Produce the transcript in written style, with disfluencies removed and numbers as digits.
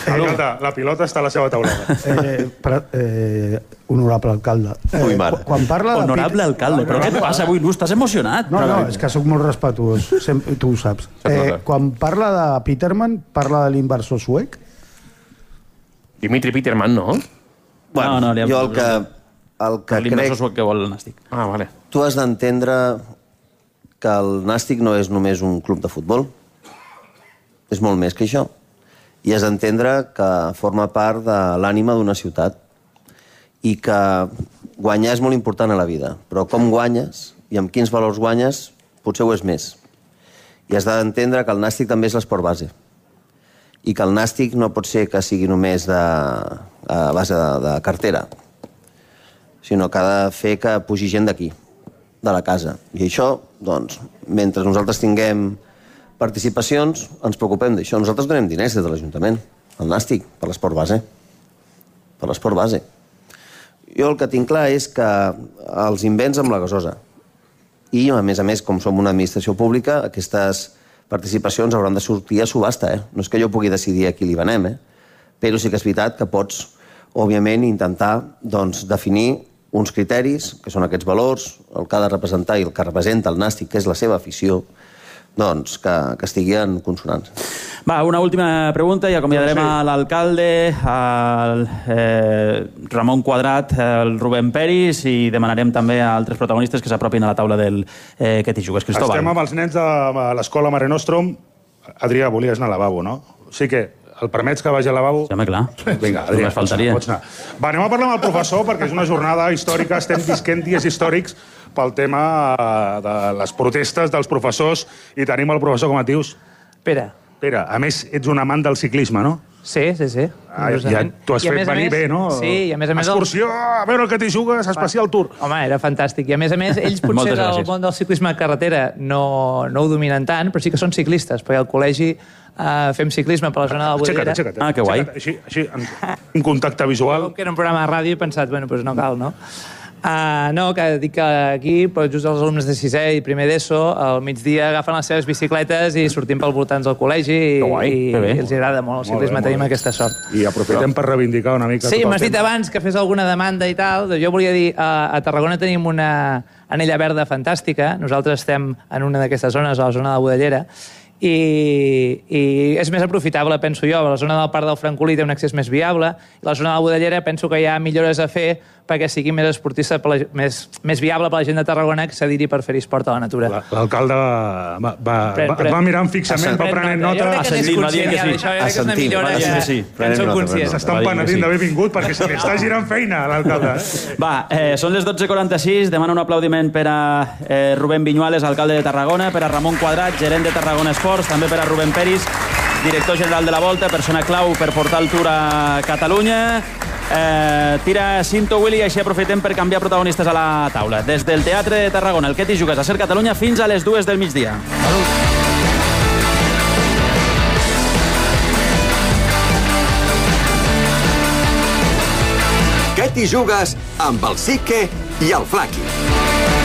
La pilota està a la seva taulada. Honorable alcalde. Honorable alcalde, però què et passa avui? Estàs emocionat? No, és que sóc molt respetuós, tu ho saps. Quan parla de Peterman, parla de l'inversor suec? Dimitri Peterman, no? Bueno, jo el que crec... L'inversor suec que vol el Nàstic. Vale. Tu has d'entendre que el Nàstic no és només un club de futbol. És molt més que això. I has d'entendre que forma part de l'ànima d'una ciutat i que guanyar és molt important a la vida, però com guanyes i amb quins valors guanyes potser ho és més. I has d'entendre que el Nàstic també és l'esport base i que el Nàstic no pot ser que sigui només a base de cartera, sinó que ha de fer que pugi gent d'aquí, de la casa. I això, doncs, mentre nosaltres tinguem participacions, ens preocupem d'això. Nosaltres donem diners des de l'Ajuntament, al Nàstic, per l'esport base. Per l'esport base. Jo el que tinc clar és que els invents amb la gasosa. I, a més, com som una administració pública, aquestes participacions hauran de sortir a subhasta, No és que jo pugui decidir a qui li venem, Però sí que és veritat que pots, òbviament, intentar definir uns criteris, que són aquests valors, el que ha de representar i el que representa el Nàstic, que és la seva afició, que estigui en consonància. Va, una última pregunta i acomiadarem a l'alcalde, al Ramon Quadrat, al Rubén Peris i demanarem també a altres protagonistes que s'apropin a la taula del Que t'hi jugues. Cristóbal. Estem amb els nens de l'escola Mare Nostrum. Adrià, volies anar al lavabo, no? Sí que el permets que vagi al lavabo? Sí, home, clar. Vinga, Adrià, només faltaria. Pots anar. Va, anem a parlar amb el professor, perquè és una jornada històrica, estem visquent dies històrics pel tema de les protestes dels professors i tenim el professor, com et dius? Pere. Pere, a més, ets un amant del ciclisme, no? Sí. Ja t'ho has fet venir bé, no? Sí, i a més... Excursió, a veure el que t'hi jugues, especial tour. Home, era fantàstic. I a més, ells potser del món del ciclisme de carretera no ho dominen tant, però sí que són ciclistes, perquè al col·legi fem ciclisme per la zona de la Bodellera. Aixeca't. Ah, que guai. Així, un contacte visual. Com que era un programa de ràdio he pensat, bueno, doncs no cal, no? No, que dic que aquí, just els alumnes de 6è i primer d'ESO, al migdia agafen les seves bicicletes i sortim pel voltants del col·legi i els agrada molt el ciclisme, tenim aquesta sort. I aprofitem per reivindicar una mica... Sí, m'has dit abans que fes alguna demanda i tal. Jo volia dir, a Tarragona tenim una anella verda fantàstica, nosaltres estem en una d'aquestes zones, a la zona de la Bodellera, i és més aprofitable, penso jo. La zona del Parc del Francolí té un accés més viable i la zona de la Bodellera penso que hi ha millores a fer perquè sigui més esportista, més viable per la gent de Tarragona que s'adiri per fer esport a la natura. L'alcalde va mirant fixament, va prenent nota. S'estan penedint d'haver vingut perquè se li està girant feina a l'alcalde. Va, són les 12:46, demano un aplaudiment per a Rubén Viñuales, alcalde de Tarragona, per a Ramon Quadrat, gerent de Tarragona Esports, també per a Rubén Peris, director general de la Volta, persona clau per portar el Tour a Catalunya. Tira cinto, Willy, i així aprofitem per canviar protagonistes a la taula. Des del Teatre de Tarragona, el Que t'hi jugues a Ser Catalunya fins a les 2 del migdia. Que t'hi jugues amb el Sique i el Flaqui.